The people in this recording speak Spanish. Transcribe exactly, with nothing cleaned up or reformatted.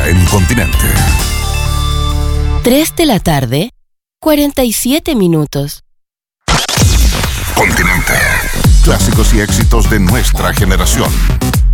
hora en Continente. tres de la tarde, cuarenta y siete minutos. Continente. Clásicos y éxitos de nuestra generación.